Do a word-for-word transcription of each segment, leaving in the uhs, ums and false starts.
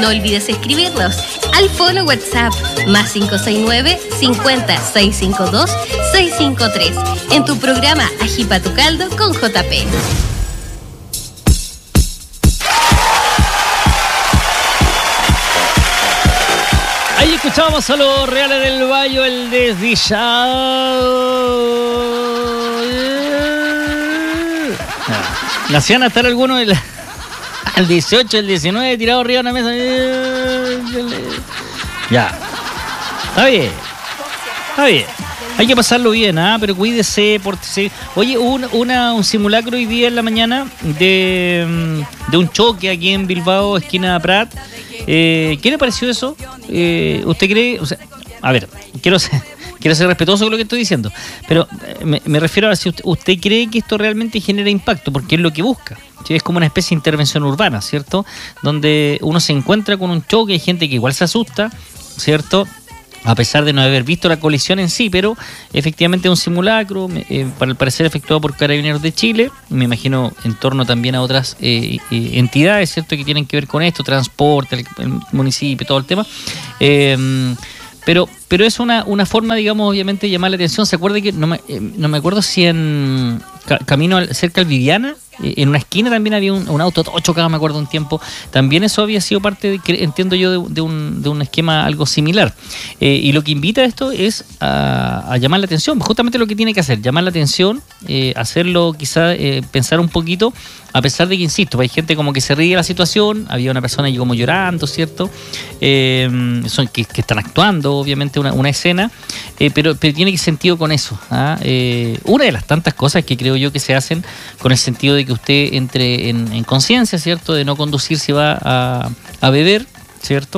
No olvides escribirnos al fono WhatsApp más cinco seis nueve, cincuenta, seiscientos cincuenta y dos, seiscientos cincuenta y tres en tu programa Ajipa tu Caldo con J P. Ahí escuchábamos a los Reales del Valle, el desdichado. La hacían estar algunos el, al dieciocho, el diecinueve, tirado arriba de una mesa. Ya. Está bien. Está bien. Hay que pasarlo bien, ¿ah? Pero cuídese, pórtese. Oye, hubo un, una, un simulacro hoy día en la mañana de, de un choque aquí en Bilbao, esquina Prat. Eh, ¿Qué le pareció eso? Eh, ¿Usted cree? O sea, a ver, quiero ser, quiero ser respetuoso con lo que estoy diciendo, pero me, me refiero a si usted, usted cree que esto realmente genera impacto, porque es lo que busca. ¿Sí? Es como una especie de intervención urbana, ¿cierto? Donde uno se encuentra con un choque, hay gente que igual se asusta, ¿cierto? A pesar de no haber visto la colisión en sí, pero efectivamente es un simulacro, eh, para el parecer efectuado por Carabineros de Chile, me imagino en torno también a otras eh, eh, entidades, ¿cierto?, que tienen que ver con esto, transporte, el, el municipio, todo el tema. Eh, pero pero es una, una forma, digamos, obviamente, de llamar la atención. ¿Se acuerda que, no me, eh, no me acuerdo si en ca, camino al, cerca al Viviana, en una esquina también había un, un auto todo chocado, me acuerdo un tiempo. También eso había sido parte, de, entiendo yo, de, de, un, de un esquema algo similar. Eh, y lo que invita a esto es a, a llamar la atención, justamente lo que tiene que hacer, llamar la atención, eh, hacerlo quizá eh, pensar un poquito, a pesar de que, insisto, hay gente como que se ríe de la situación, había una persona ahí como llorando, ¿cierto? Eh, son que, que están actuando, obviamente, una, una escena, eh, pero, pero tiene que sentido con eso. ¿ah? Eh, una de las tantas cosas que creo yo que se hacen con el sentido de que usted entre en, en conciencia, ¿cierto?, de no conducir si va a, a beber, ¿cierto?,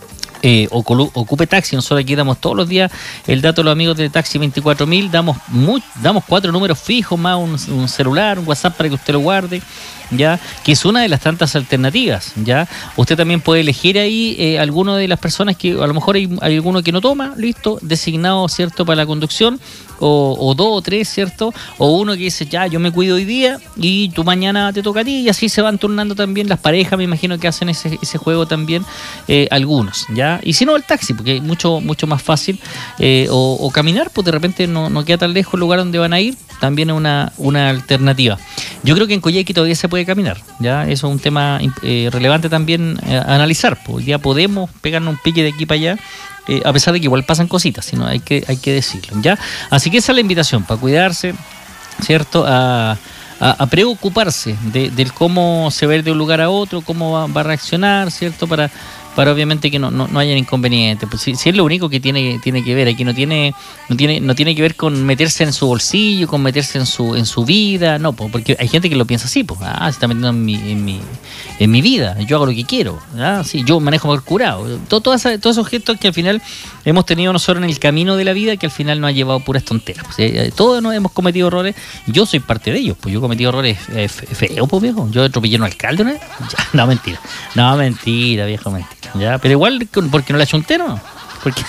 eh, o colu- ocupe taxi. Nosotros aquí damos todos los días el dato a los amigos de Taxi veinticuatro mil, damos muy, damos cuatro números fijos más un, un celular, un WhatsApp para que usted lo guarde, ya, que es una de las tantas alternativas, ya. Usted también puede elegir ahí eh, alguno de las personas que a lo mejor hay, hay alguno que no toma, listo, designado, ¿cierto?, para la conducción, o, o dos o tres, ¿cierto?, o uno que dice, ya, yo me cuido hoy día y tú mañana te toca a ti, y así se van turnando también las parejas, me imagino que hacen ese, ese juego también, eh, algunos, ya, y si no, el taxi, porque es mucho, mucho más fácil, eh, o, o caminar, pues de repente no, no queda tan lejos el lugar donde van a ir, también es una, una alternativa. Yo creo que en Coyhaique todavía se puede caminar, ya, eso es un tema eh, relevante también eh, a analizar, pues ya podemos pegarnos un pique de aquí para allá, eh, a pesar de que igual pasan cositas, sino hay que, hay que decirlo, ya. Así que esa es la invitación, para cuidarse, ¿cierto?, a, a, a preocuparse de, del cómo se ve de un lugar a otro, cómo va, va a reaccionar, ¿cierto?, para para obviamente que no, no, no haya inconveniente. Pues si, si es lo único que tiene, tiene que ver, aquí no tiene, no tiene, no tiene que ver con meterse en su bolsillo, con meterse en su, en su vida, no, pues, porque hay gente que lo piensa así, pues, ah, se está metiendo en mi, en mi, en mi vida, yo hago lo que quiero, ah, sí, yo manejo mejor curado. Todo, todo esa, todos esos gestos que al final hemos tenido nosotros en el camino de la vida, que al final nos ha llevado puras tonteras. Pues, eh, todos nos hemos cometido errores, yo soy parte de ellos, pues yo he cometido errores eh, feos, pues viejo, yo atropellé a un alcalde, ¿no? Ya, no, mentira, no, mentira, viejo, mentira. Ya, pero igual, porque no le achunté, ¿no? Porque...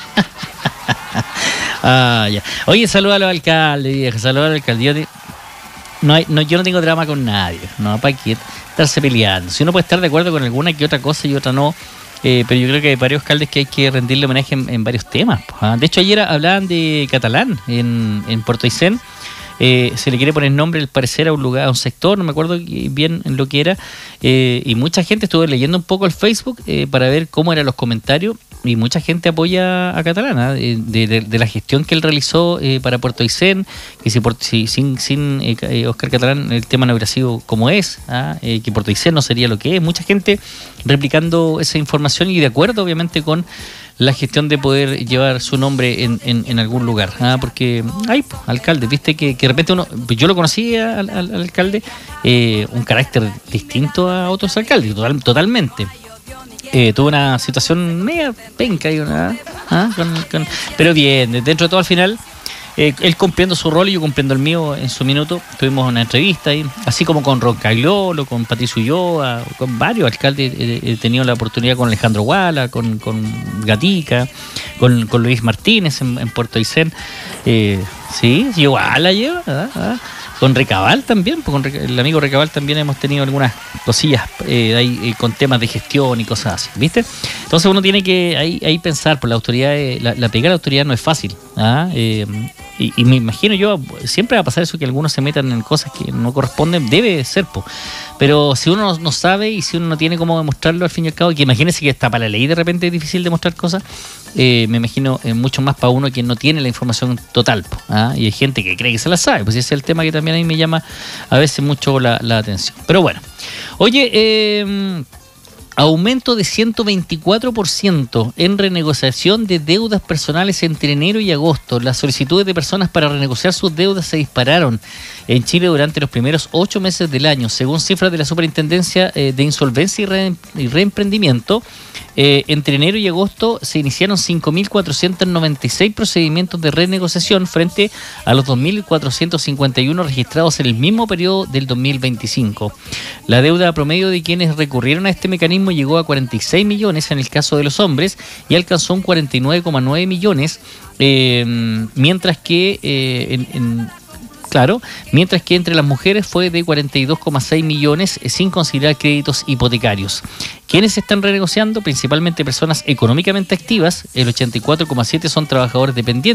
ah, ya. Oye, saluda a los alcaldes, vieja, saluda al alcalde. Yo, te... no hay, no, yo no tengo drama con nadie, no, para qué estarse peleando. Si uno puede estar de acuerdo con alguna que otra cosa y otra no, eh, pero yo creo que hay varios alcaldes que hay que rendirle homenaje en, en varios temas. ¿Ah? De hecho, ayer hablaban de Catalán en, en Puerto Aysén. Eh, se le quiere poner nombre, al parecer, a un lugar, a un sector, no me acuerdo bien lo que era, eh, y mucha gente estuvo leyendo un poco el Facebook eh, para ver cómo eran los comentarios, y mucha gente apoya a Catalán, ¿eh? de, de, de la gestión que él realizó eh, para Puerto Aysén, que si, por, si sin, sin eh, Óscar Catalán el tema no hubiera sido como es, ¿ah? eh, que Puerto Aysén no sería lo que es. Mucha gente replicando esa información y de acuerdo, obviamente, con la gestión de poder llevar su nombre en, en, en algún lugar, ¿ah? Porque hay pues, alcaldes, viste que, que de repente uno, yo lo conocía al, al, al alcalde, eh, un carácter distinto a otros alcaldes, total, totalmente. Eh, tuvo una situación media penca y una, ¿ah? con, con, pero bien, dentro de todo al final, eh, él cumpliendo su rol y yo cumpliendo el mío en su minuto. Tuvimos una entrevista ahí, así como con Roncagliolo, con Patricio Ulloa, con varios alcaldes. He tenido la oportunidad con Alejandro Guala, con, con Gatica, con, con Luis Martínez en, en Puerto Aysén. Eh, sí, igual la lleva, ¿ah? ¿Ah? Con Recabal también, pues con Reca- el amigo Recabal también hemos tenido algunas cosillas eh, ahí, eh, con temas de gestión y cosas así, ¿viste? Entonces uno tiene que ahí, ahí pensar, por la autoridad, eh, la, la pega de la autoridad no es fácil, ¿ah? Eh, y, y me imagino yo, siempre va a pasar eso, que algunos se metan en cosas que no corresponden, debe ser, pues. Pero si uno no, no sabe y si uno no tiene cómo demostrarlo, al fin y al cabo, que imagínese que está para la ley de repente es difícil demostrar cosas, eh, me imagino eh, mucho más para uno que no tiene la información total, po, ¿ah? Y hay gente que cree que se la sabe, pues ese es el tema que también a mí me llama a veces mucho la, la atención. Pero bueno, oye, eh, aumento de ciento veinticuatro por ciento en renegociación de deudas personales entre enero y agosto. Las solicitudes de personas para renegociar sus deudas se dispararon en Chile durante los primeros ocho meses del año. Según cifras de la Superintendencia eh, de Insolvencia y, Re- y Reemprendimiento, eh, entre enero y agosto se iniciaron cinco mil cuatrocientos noventa y seis procedimientos de renegociación frente a los dos mil cuatrocientos cincuenta y uno registrados en el mismo periodo del dos mil veinticinco. La deuda promedio de quienes recurrieron a este mecanismo llegó a cuarenta y seis millones en el caso de los hombres y alcanzó un cuarenta y nueve coma nueve millones, eh, mientras que eh, en, en Claro, mientras que entre las mujeres fue de cuarenta y dos coma seis millones, eh, sin considerar créditos hipotecarios. ¿Quiénes están renegociando? Principalmente personas económicamente activas, el ochenta y cuatro coma siete son trabajadores dependientes.